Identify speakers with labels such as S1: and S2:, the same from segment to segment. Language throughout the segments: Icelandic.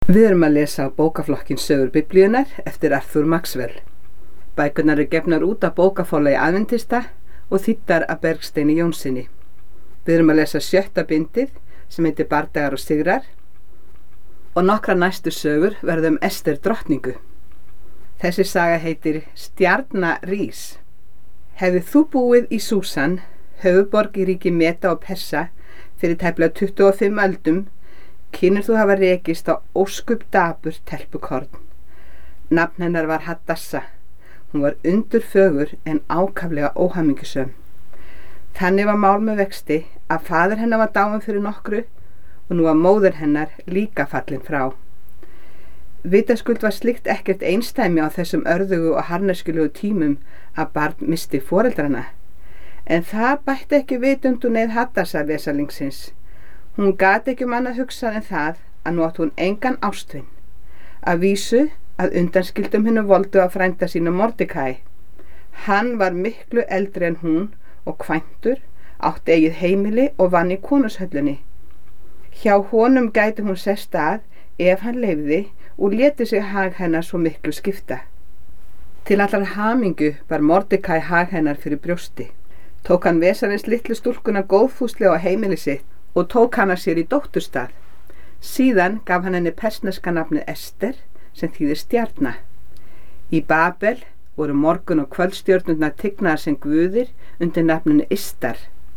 S1: Við erum að lesa á bókaflokkin Sögur Biblíunnar eftir Arthur Maxwell. Bækurnar eru gefnar út af bókaforlagi Aðventista og þýddar af Bergsteini Jónssyni. Við erum að lesa 7. bindið sem heitir Bardagar og sigrar og nokkra næstu sögur verða Ester drottningu. Þessi saga heitir Stjarna rís. Hefði þú búið í Súsan, höfuðborg í ríki Meda og Persa, fyrir tæplega 25 öldum, kynir þú hafa rekist á óskup dapur telpukorn. Nafn hennar var Hadassa. Hún var undurfögur en ákaflega óhamingjusöm. Þannig var mál með vexti að faðir hennar var dáinn fyrir nokkru og nú var móðir hennar líka fallin frá. Vitaskuld var slíkt ekkert einstæmi á þessum örðugu og harðneskjulegu tímum að barn misti foreldrana. En það bætti ekki vitund og neið Hadassa vesalingsins. Hún gat ekki annað hugsað en það að nú átti hún engan ástvin. Að vísu að undanskildum hinum voldu að frænda sínu Mordecai. Hann var miklu eldri en hún og kvæntur, átti eigið heimili og vann í konungshöllunni. Hjá honum gæti hún sest að ef hann leyfði og léti sig hag hennar svo miklu skipta. Til allar hamingju var Mordecai hag hennar fyrir brjósti. Tók hann vesalins litlu stúlkuna góðfúslega á heimili sitt og tók hana sér í dótturstað. Síðan gaf hann henni persneska nafnið Ester, sem þýðir stjarna. Í Babel voru morgun- og kvöldstjörnurnar tignaðar sem guðir undir nafninu Istar.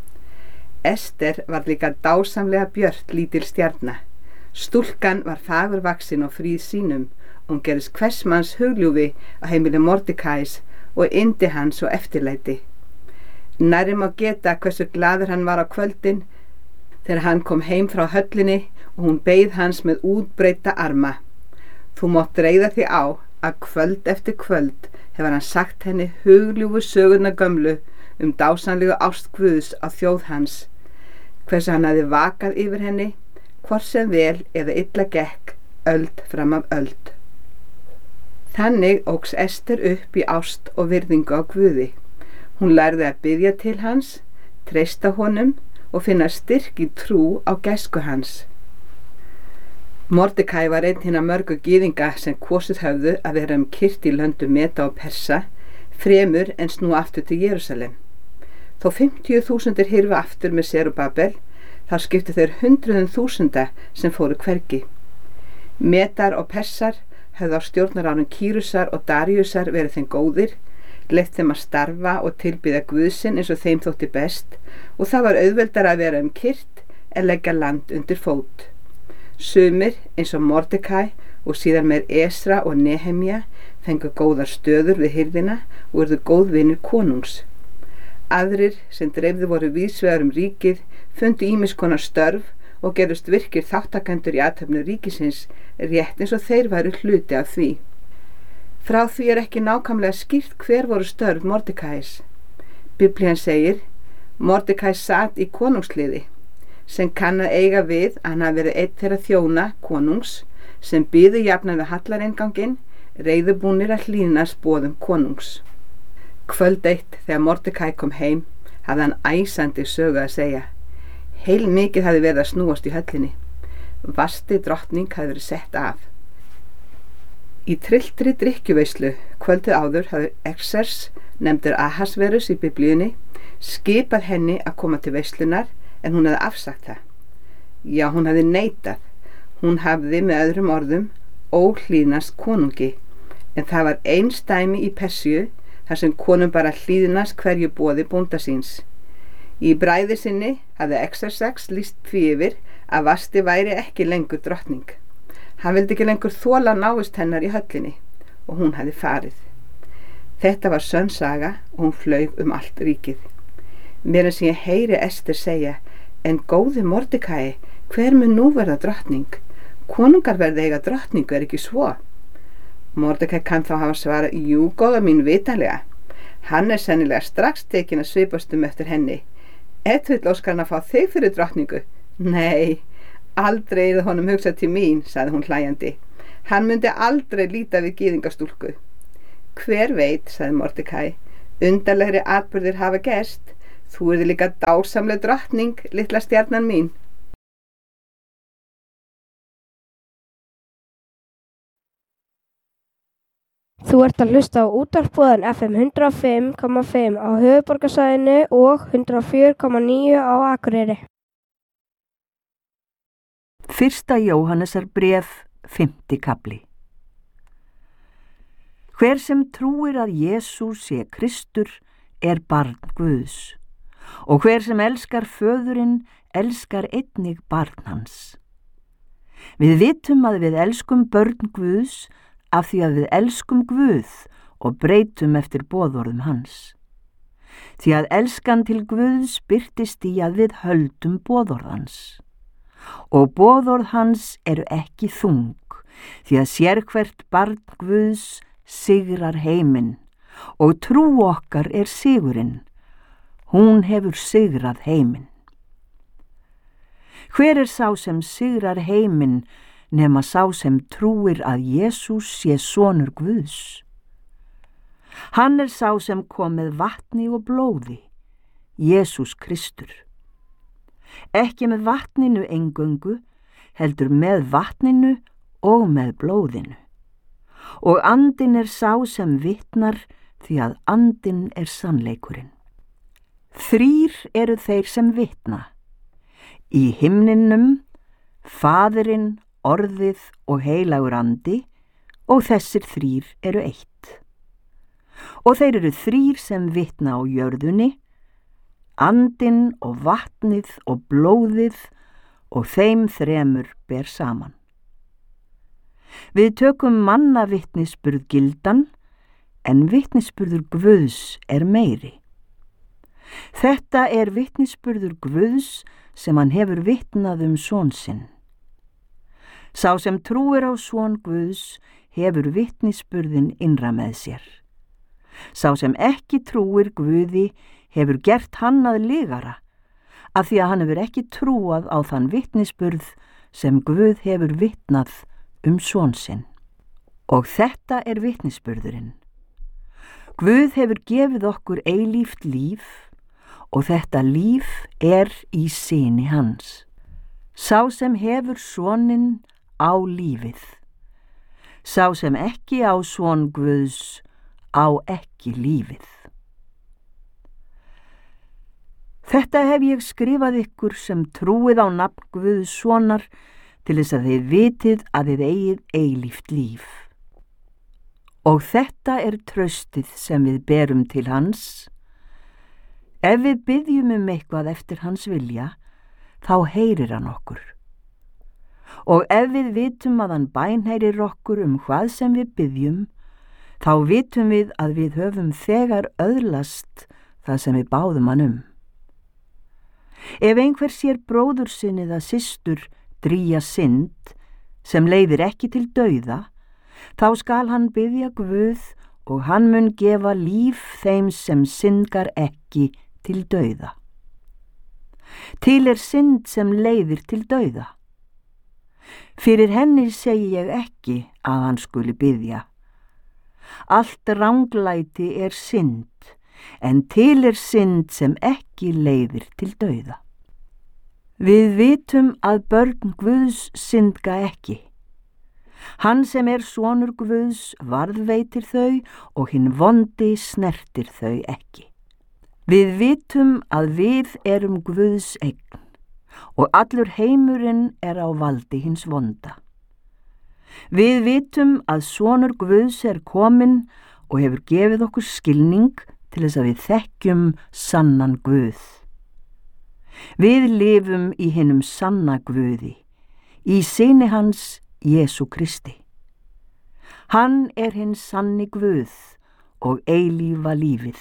S1: Ester var líka dásamlega björt lítil stjarna. Stúlkan var fagurvaxin og fríð sínum og hún gerðist hvers manns hugljúfi á heimili Mordecais og yndi hans og eftirlæti. Nærri má geta hversu glaður hann var á kvöldin þegar hann kom heim frá höllinni og hún beið hans með útbreidda arma. Þú mátt reiða þig á að kvöld eftir kvöld hefur hann sagt henni hugljúfu söguna gömlu dásamlegu ást Guðs á þjóð hans, hversu hann hafði vakað yfir henni, hvort sem vel eða illa gekk, öld fram af öld. Þannig óx Ester upp í ást og virðingu á Guði. Hún lærði að biðja til hans, treysta honum og finna styrk í trú á gæsku hans. Mordecai var einn hinna mörgu gyðinga sem kosið höfðu að vera kyrt í löndum Meda og Persa, fremur en snúa aftur til Jerúsalem. Þó 50.000 hyrfu aftur með Serubabel, þar skiptu þeir 100.000 sem fóru hvergi. Medar og Persar höfðu á stjórnarárun Kýrusar og Daríusar verið þeim góðir, leyft þeim að starfa og tilbiðja Guðsinn eins og þeim þótti best og það var auðveldara að vera kyrt en leggja land undir fót. Sumir eins og Mordecai og síðan með Esra og Nehemja fengu góðar stöður við hirðina og urðu góðvinir konungs. Aðrir sem dreifðu voru víðsvegar ríkið fundu ýmiss konar störf og gerðust virkir þáttakendur í athöfnum ríkisins rétt eins og þeir væru hluti af því. Frá því ekki nákvæmlega skýrt hver voru störf Mordecais. Biblían segir, Mordecai sat í konungsliði, sem kann að eiga við að hann hafi verið einn þeirra þjóna konungs sem biðu jafnan við hallareinganginn, reiðubúnir að hlýðnast boðum konungs. Kvöld eitt þegar Mordecai kom heim hafði hann æsandi sögu að segja. Heilmikið hafði verið að snúast í höllinni. Vasti drottning hafði verið sett af. Í trylltri drykkjuveislu kvöldið áður hafði Xerxes, nefndur Ahasverus í Biblíunni, skipað henni að koma til veislunar en hún hafði afsagt það. Já, hún hafði neitað. Hún hafði með öðrum orðum óhlýðnast konungi, en það var einsdæmi í Persíu þar sem konum bara hlýðnast hverju boði bónda síns. Í bræði sinni hafði Xerxes lýst því yfir að Vasti væri ekki lengur drottning. Hann vildi ekki lengur þola návist hennar í höllinni og hún hafði farið. Þetta var sönn saga og hún flaug allt ríkið. Mér en sem ég heyri Ester segja, en góði Mordecai, hver mun nú verða drottning? Konungar verði eiga drottningu, ekki svo? Mordecai kann þá hafa svarað, jú, góða mín vitanlega. Hann sennilega strax tekin að svipast eftir henni. Vill óskar hann að fá þig fyrir drottningu? Nei, aldrei yrði honum hugsað til mín, sagði hún hlæjandi. Hann myndi aldrei líta við gyðingastúlku. Hver veit, sagði Mordecai, undarlegri atburðir hafa gerst. Þú yrði líka dásamleg drottning, litla stjarnan mín.
S2: Þú ert að hlusta á útvarpsboðan FM 105,5 á höfuðborgarsvæðinu og 104,9 á Akureyri.
S3: Fyrsta Jóhannesarbréf, 5. kafli. Hver sem trúir að Jesús sé Kristur barn Guðs, og hver sem elskar föðurinn elskar einnig barn hans. Við vitum að við elskum börn Guðs af því að við elskum Guð og breytum eftir boðorðum hans. Því að elskan til Guðs birtist í að við höldum boðorðans. Og boðorð hans eru ekki þung, því að sérhvert barn Guðs sigrar heiminn, og trú okkar sigurinn. Hún hefur sigrað heiminn. Hver sá sem sigrar heiminn nema sá sem trúir að Jesús sé sonur Guðs? Hann sá sem kom með vatni og blóði, Jesús Kristur. Ekki með vatninu eingöngu, heldur með vatninu og með blóðinu. Og andinn sá sem vitnar, því að andinn sannleikurinn. 3 eru þeir sem vitna. Í himninum, Faðirinn, Orðið og heilagur andi, og þessir 3 eru eitt. Og þeir eru 3 sem vitna á jörðunni, andinn og vatnið og blóðið, og þeim 3 ber saman. Við tökum manna vitnisburð gildan, en vitnisburður Guðs meiri. Þetta vitnisburður Guðs sem hann hefur vitnað son sinn. Sá sem trúir á son Guðs hefur vitnisburðin innra með sér. Sá sem ekki trúir Guði hefur gert hann að lygara, af því að hann hefur ekki trúað á þann vitnisburð sem Guð hefur vitnað son sinn. Og þetta vitnisburðurinn. Guð hefur gefið okkur eilíft líf, og þetta líf í syni hans. Sá sem hefur soninn á lífið. Sá sem ekki á son Guðs á ekki lífið. Þetta hef ég skrifað ykkur sem trúið á nafn Guðs sonar, til þess að þið vitið að þið eigið eilíft líf. Og þetta traustið sem við berum til hans. Ef við biðjum eitthvað eftir hans vilja, þá heyrir hann okkur. Og ef við vitum að hann bænheyrir okkur hvað sem við biðjum, þá vitum við að við höfum þegar öðlast það sem við báðum hann Ef einhver sér bróður sinn eða systur drýja synd sem leiðir ekki til dauða, þá skal hann biðja Guð og hann mun gefa líf þeim sem syndgar ekki til dauða. Til synd sem leiðir til dauða. Fyrir henni segi ég ekki að hann skuli biðja. Allt ranglæti synd, en til synd sem ekki leiðir til dauða. Við vitum að börn Guðs syndga ekki. Hann sem sonur Guðs varðveitir þau og hinn vondi snertir þau ekki. Við vitum að við Guðs eign og allur heimurinn á valdi hins vonda. Við vitum að sonur Guðs kominn og hefur gefið okkur skilning til þess að við þekkjum sannan Guð. Við lifum í hinum sanna Guði, í syni hans Jesú Kristi. Hann hinn sanni Guð og eilífa lífið.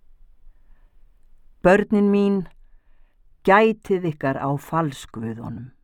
S3: Börnin mín, gætið ykkar á falsguðunum.